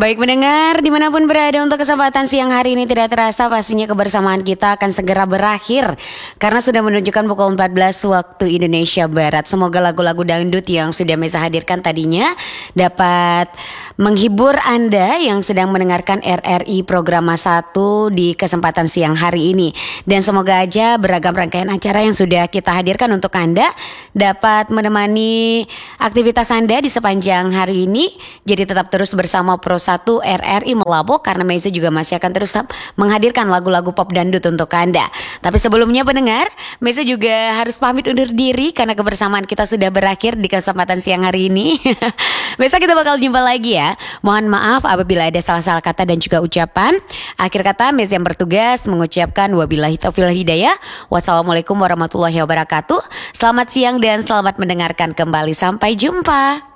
Baik mendengar dimanapun berada, untuk kesempatan siang hari ini tidak terasa pastinya kebersamaan kita akan segera berakhir karena sudah menunjukkan pukul 14 waktu Indonesia Barat. Semoga lagu-lagu dangdut yang sudah Mesa hadirkan tadinya dapat menghibur Anda yang sedang mendengarkan RRI Programa 1 di kesempatan siang hari ini. Dan semoga aja beragam rangkaian acara yang sudah kita hadirkan untuk Anda dapat menemani aktivitas Anda di sepanjang hari ini. Jadi tetap terus bersama Pro 1 RRI Melabo karena Mesa juga masih akan terus menghadirkan lagu-lagu pop dangdut untuk Anda. Tapi sebelumnya pendengar, Mesa juga harus pamit undur diri karena kebersamaan kita sudah berakhir di kesempatan siang hari ini. Besok kita bakal jumpa lagi ya. Mohon maaf apabila ada salah-salah kata dan juga ucapan. Akhir kata, Mesa yang bertugas mengucapkan wabillahi taufiq wal hidayah. Wassalamualaikum warahmatullahi wabarakatuh. Selamat siang dan selamat mendengarkan kembali. Sampai jumpa.